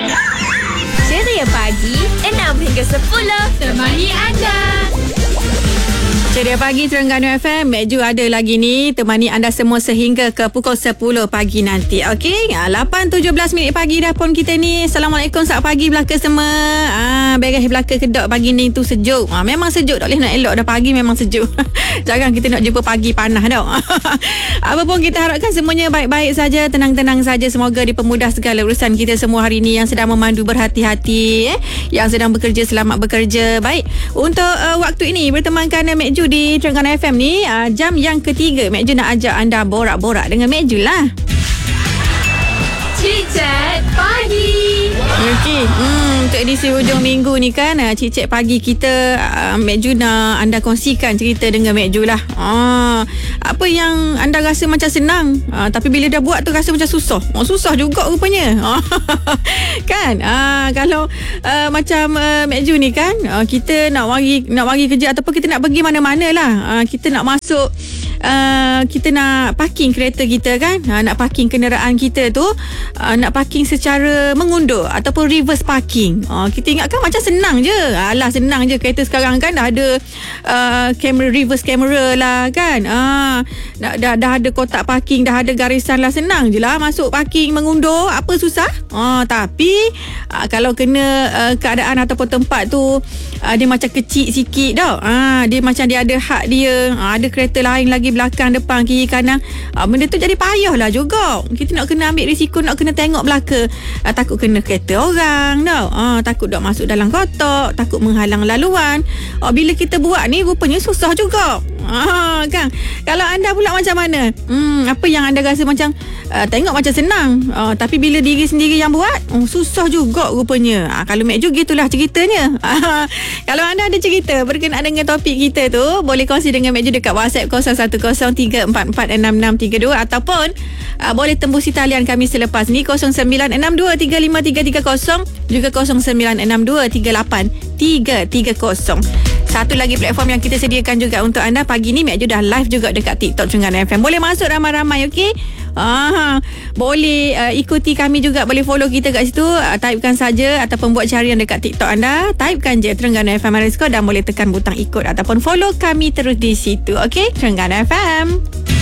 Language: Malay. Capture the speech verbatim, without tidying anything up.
Ceria Pagi enam hingga sepuluh temani anda. Ceria Pagi Terengganu F M. Mek Ju ada lagi ni temani anda semua sehingga ke pukul sepuluh pagi nanti. Okey, lapan tujuh belas minit pagi dah pun kita ni. Assalamualaikum, selamat pagi belaka semua. Ah, beres belaka kedok pagi ni tu sejuk. Ah, memang sejuk, tak boleh nak elok dah, pagi memang sejuk. Jangan kita nak jumpa pagi panas dah. Apa pun kita harapkan semuanya baik-baik saja, tenang-tenang saja. Semoga dipermudah segala urusan kita semua hari ni. Yang sedang memandu berhati-hati, eh? Yang sedang bekerja selamat bekerja. Baik, untuk uh, waktu ini bertemankan Mek Ju di Terengganu F M ni, uh, jam yang ketiga Mek Ju nak ajak anda borak-borak dengan Mek Ju lah. Chit-chat Pagi. Okey, hmm, untuk edisi hujung minggu ni kan, uh, Cik-cik Pagi kita, uh, Mek Ju nak anda kongsikan cerita dengan Mek Ju lah. Ah, apa yang anda rasa macam senang, uh, tapi bila dah buat tu rasa macam susah. Oh, susah juga rupanya. Kan? Ah, kalau uh, macam uh, Mek Ju ni kan, uh, kita nak mari nak mari kerja ataupun kita nak pergi mana-mana lah. Uh, kita nak masuk, uh, kita nak parking kereta kita kan, uh, nak parking kenderaan kita tu, uh, nak parking secara mengundur ataupun reverse parking. Uh, kita ingatkan macam senang je. Alah, senang je. Kereta sekarang kan dah ada uh, kamera, reverse camera lah kan. Uh, dah, dah, dah ada kotak parking, dah ada garisan lah. Senang je lah masuk parking mengundur. Apa susah? Uh, tapi uh, kalau kena uh, keadaan ataupun tempat tu, uh, dia macam kecil sikit tau. Uh, dia macam dia ada hak dia. Uh, ada kereta lain lagi belakang, depan, kiri, kanan. Uh, benda tu jadi payah lah juga. Kita nak kena ambil risiko, nak kena tengok belaka. Uh, takut kena kereta orang tau. Uh, takut dok masuk dalam kotak, takut menghalang laluan. Uh, bila kita buat ni rupanya susah juga. Ah, kan? Kalau anda pula macam mana? Hmm, apa yang anda rasa macam uh, tengok macam senang, uh, tapi bila diri sendiri yang buat, oh, susah juga rupanya. Ah, kalau Mek Ju gitulah ceritanya. Ah, kalau anda ada cerita berkenaan dengan topik kita tu, boleh kongsi dengan Mek Ju dekat WhatsApp kosong satu kosong tiga empat empat enam enam tiga dua ataupun uh, boleh tembusi talian kami selepas ni kosong sembilan enam dua tiga lima tiga tiga kosong juga kosong sembilan enam dua tiga lapan tiga tiga kosong. Satu lagi platform yang kita sediakan juga untuk anda pagi ni, Mek Ju dah live juga dekat TikTok Terengganu F M. Boleh masuk ramai-ramai, okey? Ah, boleh uh, ikuti kami juga, boleh follow kita kat situ. Uh, typekan saja ataupun buat carian dekat TikTok anda. Typekan je Terengganu F M underscore dan boleh tekan butang ikut ataupun follow kami terus di situ. Okey? Terengganu F M.